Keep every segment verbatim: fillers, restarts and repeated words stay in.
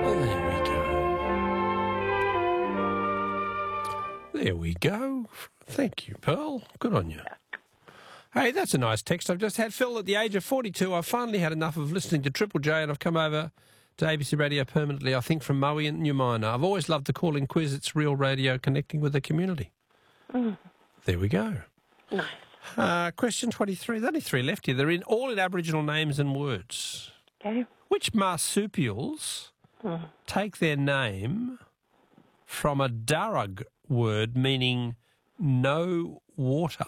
There we go. There we go. Thank you, Pearl. Good on you. Hey, that's a nice text I've just had. Phil, at the age of forty-two, I've finally had enough of listening to Triple J and I've come over to A B C Radio permanently, I think, from Moe and New Minor. I've always loved the call-in quiz. It's real radio connecting with the community. Mm. There we go. Nice. Uh, question twenty-three. There's only three left here. They're in all in Aboriginal names and words. Okay. Which marsupials Mm. take their name from a Darug word meaning no water?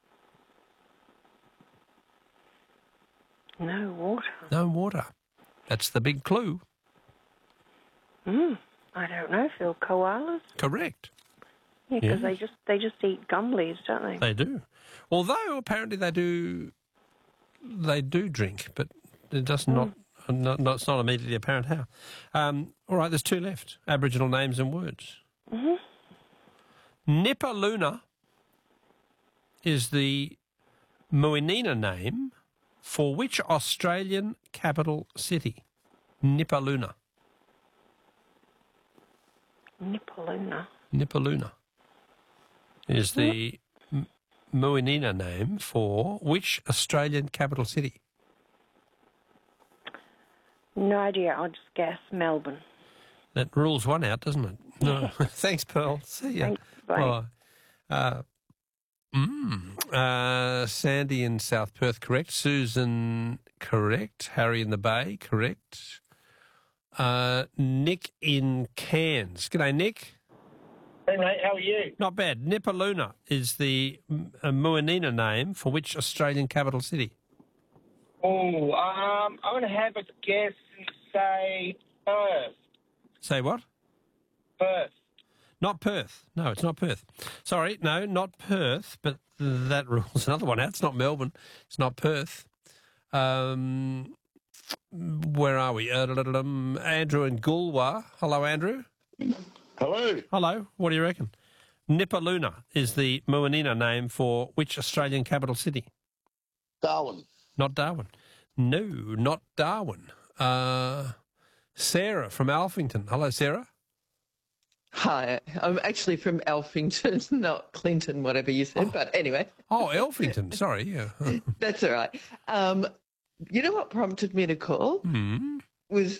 No water. No water. That's the big clue. Mm. I don't know, Phil. Koalas? Correct. Yeah, because Yes. they just they just eat gum leaves, don't they? They do. Although apparently they do they do drink, but it does not, not, not it's not immediately apparent how. Um, all right, there's two left. Aboriginal names and words. Mm-hmm. Nipaluna is the Muinina name for which Australian capital city? Nipaluna. Nipaluna. Nipaluna is the M- Muinina name for which Australian capital city? No idea. I'll just guess Melbourne. That rules one out, doesn't it? No. Thanks, Pearl. See ya. Thanks. Bye. Bye. Uh, mm, uh, Sandy in South Perth, correct. Susan, correct. Harry in the Bay, correct. Uh, Nick in Cairns. G'day, Nick. Hey, mate, how are you? Not bad. Nipaluna is the uh, Muinina name for which Australian capital city? Oh, um, I'm going to have a guess and say Perth. Say what? Perth. Not Perth. No, it's not Perth. Sorry, no, not Perth, but that rules another one out. It's not Melbourne. It's not Perth. Um, where are we? Uh, Andrew in Goolwa. Hello, Andrew. Hello. Hello. What do you reckon? Nipaluna is the Muinina name for which Australian capital city? Darwin. Not Darwin. No, not Darwin. Uh, Sarah from Alphington. Hello, Sarah. Hi, I'm actually from Alphington, not Clinton, whatever you said, Oh. but anyway. Oh, Alphington. Sorry. Yeah. That's all right. Um, you know what prompted me to call? Hmm. Was